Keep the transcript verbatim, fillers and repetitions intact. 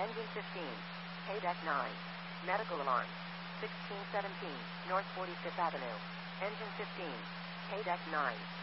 Engine fifteen. K-Deck nine. Medical alarm. sixteen seventeen, North forty-fifth Avenue. Engine fifteen. K-Deck nine.